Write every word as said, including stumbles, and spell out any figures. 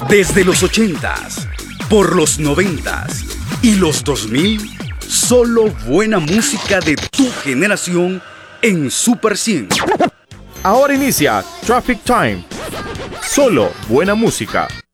Desde los ochentas, por los noventas y los dos mil, solo buena música de tu generación en Super cien. Ahora inicia Traffic Time. Solo buena música.